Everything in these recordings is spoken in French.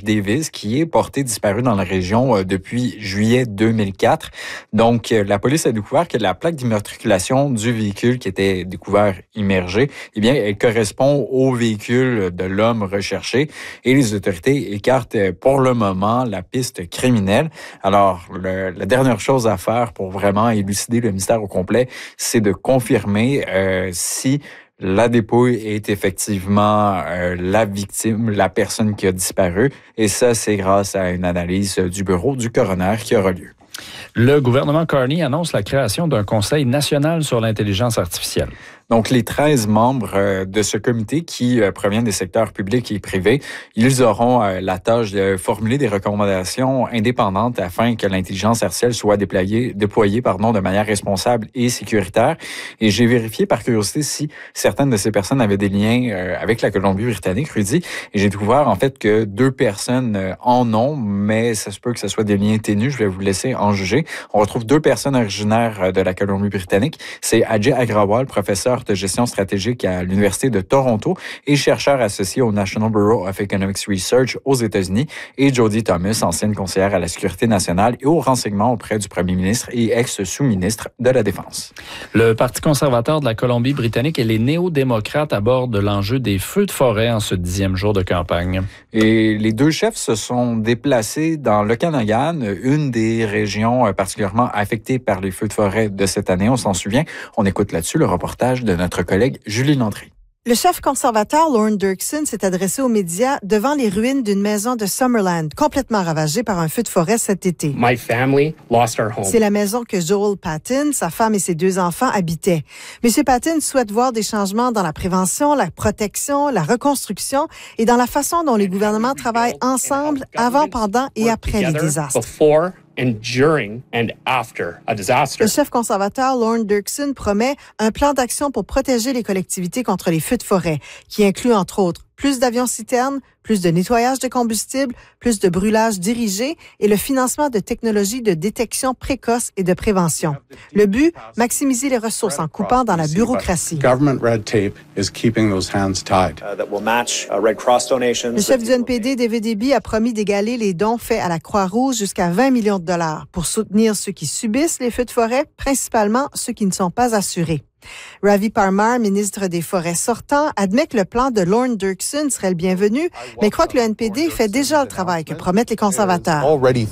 Davis, qui est porté disparu dans la région depuis juillet 2004. Donc, la police a découvert que la plaque d'immatriculation du véhicule qui était découvert immergé, eh bien, elle correspond au véhicule de l'homme recherché et les autorités écartent pour le moment la piste criminelle. Alors, la dernière chose à faire pour vraiment élucider le mystère au complet, c'est de confirmer si la dépouille est effectivement la victime, la personne qui a disparu. Et ça, c'est grâce à une analyse du bureau du coroner qui aura lieu. Le gouvernement Carney annonce la création d'un conseil national sur l'intelligence artificielle. Donc, les 13 membres de ce comité qui proviennent des secteurs publics et privés, ils auront la tâche de formuler des recommandations indépendantes afin que l'intelligence artificielle soit déployée de manière responsable et sécuritaire. Et j'ai vérifié par curiosité si certaines de ces personnes avaient des liens avec la Colombie-Britannique, Rudy. Et j'ai découvert en fait que 2 personnes en ont, mais ça se peut que ce soit des liens ténus. Je vais vous laisser en juger. On retrouve 2 personnes originaires de la Colombie-Britannique. C'est Ajay Agrawal, professeur de gestion stratégique à l'Université de Toronto et chercheur associé au National Bureau of Economic Research aux États-Unis, et Jody Thomas, ancienne conseillère à la Sécurité nationale et au renseignement auprès du premier ministre et ex-sous-ministre de la Défense. Le Parti conservateur de la Colombie-Britannique et les néo-démocrates abordent l'enjeu des feux de forêt en ce 10e jour de campagne. Et les 2 chefs se sont déplacés dans l'Okanagan, une des régions particulièrement affectées par les feux de forêt de cette année. On s'en souvient. On écoute là-dessus le reportage de notre collègue Julie Landry. Le chef conservateur Lorne Dirksen s'est adressé aux médias devant les ruines d'une maison de Summerland, complètement ravagée par un feu de forêt cet été. My family lost our home. C'est la maison que Joel Patton, sa femme et ses 2 enfants habitaient. M. Patton souhaite voir des changements dans la prévention, la protection, la reconstruction et dans la façon dont les gouvernements travaillent ensemble avant, pendant et après les désastres. And during and after a disaster. Le chef conservateur Lorne Dirksen promet un plan d'action pour protéger les collectivités contre les feux de forêt, qui inclut entre autres plus d'avions-citernes, plus de nettoyage de combustible, plus de brûlage dirigé et le financement de technologies de détection précoce et de prévention. Le but, maximiser les ressources en coupant dans la bureaucratie. Le chef du NPD, David Eby, a promis d'égaler les dons faits à la Croix-Rouge jusqu'à 20 millions de dollars pour soutenir ceux qui subissent les feux de forêt, principalement ceux qui ne sont pas assurés. Ravi Parmar, ministre des Forêts sortant, admet que le plan de Lorne Dirksen serait le bienvenu, mais croit que le NPD fait déjà le travail que promettent les conservateurs.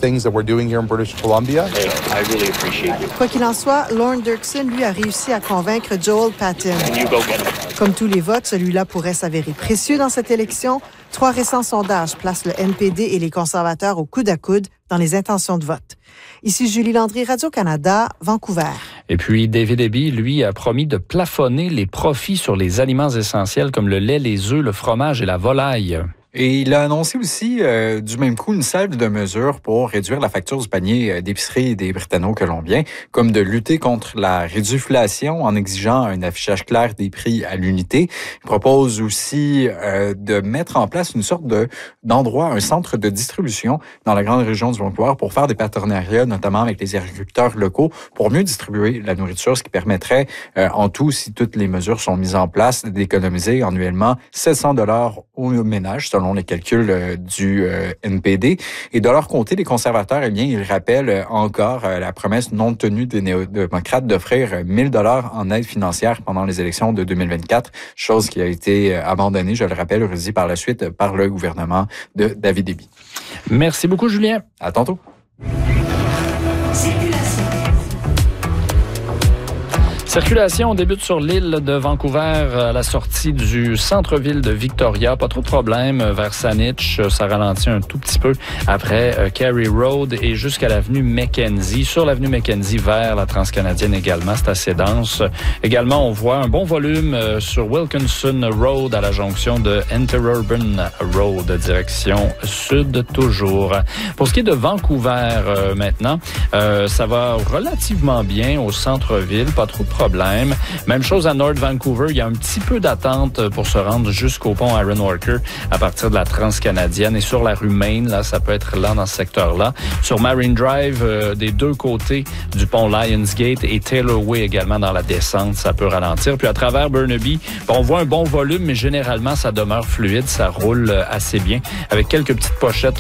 Quoi qu'il en soit, Lorne Dirksen, lui, a réussi à convaincre Joel Patton. Comme tous les votes, celui-là pourrait s'avérer précieux dans cette élection. 3 récents sondages placent le NPD et les conservateurs au coude à coude dans les intentions de vote. Ici Julie Landry, Radio-Canada, Vancouver. Et puis, David Eby, lui, a promis de plafonner les profits sur les aliments essentiels comme le lait, les œufs, le fromage et la volaille. Et il a annoncé aussi du même coup une salve de mesures pour réduire la facture du panier d'épicerie des Britanno-Colombiens, comme de lutter contre la réduflation en exigeant un affichage clair des prix à l'unité. Il propose aussi de mettre en place une sorte d'endroit, un centre de distribution dans la grande région du Vancouver pour faire des partenariats, notamment avec les agriculteurs locaux, pour mieux distribuer la nourriture, ce qui permettrait en tout, si toutes les mesures sont mises en place, d'économiser annuellement 700 $ aux ménages, selon les calculs du NPD. Et de leur côté, les conservateurs, eh bien, ils rappellent encore la promesse non tenue des néo-démocrates d'offrir 1 000 $ en aide financière pendant les élections de 2024, chose qui a été abandonnée, je le rappelle, Rudy, par la suite par le gouvernement de David Eby. Merci beaucoup, Julien. À tantôt. Circulation débute sur l'île de Vancouver à la sortie du centre-ville de Victoria. Pas trop de problèmes vers Saanich. Ça ralentit un tout petit peu après Carey Road et jusqu'à l'avenue Mackenzie. Sur l'avenue Mackenzie vers la Transcanadienne également, c'est assez dense. Également, on voit un bon volume sur Wilkinson Road à la jonction de Interurban Road, direction sud toujours. Pour ce qui est de Vancouver maintenant, ça va relativement bien au centre-ville. Pas trop de problème. Même chose à North Vancouver, il y a un petit peu d'attente pour se rendre jusqu'au pont Aaron Walker à partir de la Transcanadienne. Et sur la rue Main, là, ça peut être là dans ce secteur-là. Sur Marine Drive, des 2 côtés du pont Lionsgate et Taylor Way également dans la descente, ça peut ralentir. Puis à travers Burnaby, on voit un bon volume, mais généralement, ça demeure fluide, ça roule assez bien, avec quelques petites pochettes